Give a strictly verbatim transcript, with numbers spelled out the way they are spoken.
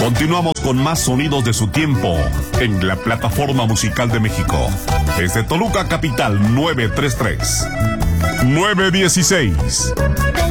Continuamos con más sonidos de su tiempo en la plataforma musical de México. Desde Toluca Capital, nueve tres tres, nueve uno seis.